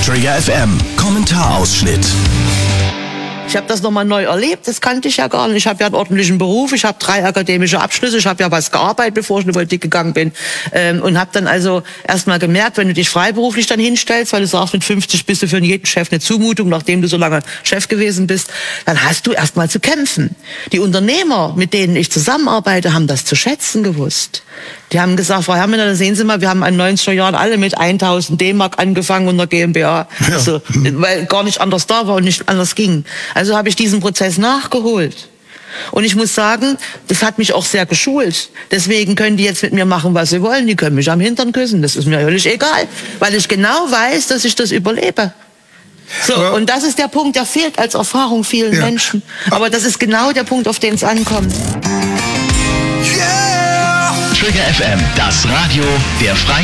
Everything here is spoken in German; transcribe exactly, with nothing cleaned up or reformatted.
Trigger F M, Kommentarausschnitt. Ich habe das nochmal neu erlebt, das kannte ich ja gar nicht. Ich habe ja einen ordentlichen Beruf, ich habe drei akademische Abschlüsse, ich habe ja was gearbeitet, bevor ich in die Politik gegangen bin. Ähm, und habe dann also erst mal gemerkt, wenn du dich freiberuflich dann hinstellst, weil du sagst, mit fünfzig bist du für jeden Chef eine Zumutung, nachdem du so lange Chef gewesen bist, dann hast du erst mal zu kämpfen. Die Unternehmer, mit denen ich zusammenarbeite, haben das zu schätzen gewusst. Die haben gesagt, Frau Herrmann, dann sehen Sie mal, wir haben in den neunziger Jahren alle mit tausend D-Mark angefangen und einer GmbH, ja. Also, weil gar nicht anders da war und nicht anders ging. Also habe ich diesen Prozess nachgeholt. Und ich muss sagen, das hat mich auch sehr geschult. Deswegen können die jetzt mit mir machen, was sie wollen. Die können mich am Hintern küssen. Das ist mir völlig egal, weil ich genau weiß, dass ich das überlebe. So, ja. Und das ist der Punkt, der fehlt als Erfahrung vielen ja. Menschen. Aber das ist genau der Punkt, auf den es ankommt. Trigger F M, das Radio der Freien